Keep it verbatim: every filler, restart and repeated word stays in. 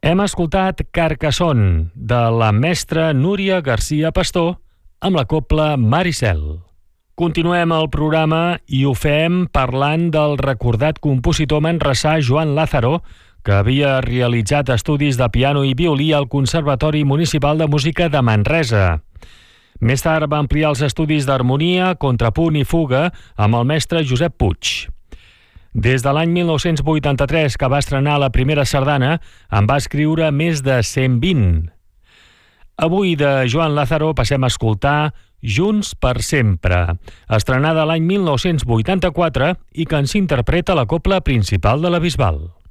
Hem escoltat Carcassonne, de la mestra Núria García Pastor, amb la cobla Maricel. Continuem el programa i ho fem parlant del recordat compositor manresà Joan Lázaro, que havia realitzat estudis de piano i violí al Conservatori Municipal de Música de Manresa. Més tard va ampliar els estudis d'harmonia, contrapunt i fuga amb el mestre Josep Puig. Des de l'any mil nou-cents vuitanta-tres, que va estrenar la primera sardana, en va escriure més de cent vint. Avui de Joan Lázaro passem a escoltar Junts per sempre, estrenada l'any mil nou-cents vuitanta-quatre i que ens interpreta la cobla principal de la Bisbal.